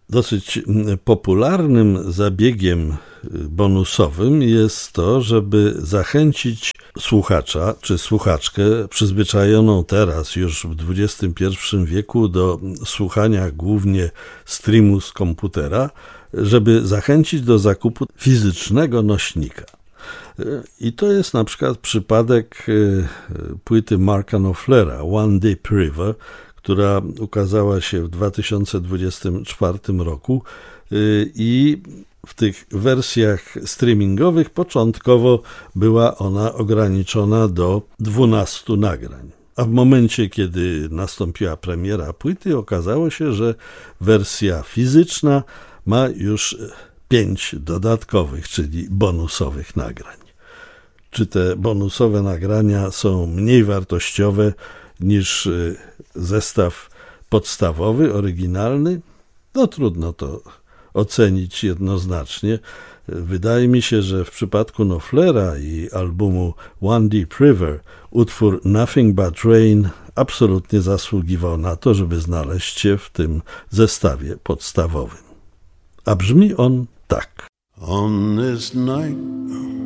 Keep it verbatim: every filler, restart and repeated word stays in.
Dosyć popularnym zabiegiem bonusowym jest to, żeby zachęcić słuchacza czy słuchaczkę przyzwyczajoną teraz już w dwudziestym pierwszym wieku do słuchania głównie streamu z komputera, żeby zachęcić do zakupu fizycznego nośnika. I to jest na przykład przypadek płyty Marka Knopflera One Deep River, która ukazała się w dwa tysiące dwudziestym czwartym roku i w tych wersjach streamingowych początkowo była ona ograniczona do dwunastu nagrań. A w momencie, kiedy nastąpiła premiera płyty, okazało się, że wersja fizyczna ma już pięć dodatkowych, czyli bonusowych nagrań. Czy te bonusowe nagrania są mniej wartościowe niż zestaw podstawowy, oryginalny? No trudno to ocenić jednoznacznie. Wydaje mi się, że w przypadku Knopflera i albumu One Deep River utwór Nothing But Rain absolutnie zasługiwał na to, żeby znaleźć się w tym zestawie podstawowym. A brzmi on tak. On this night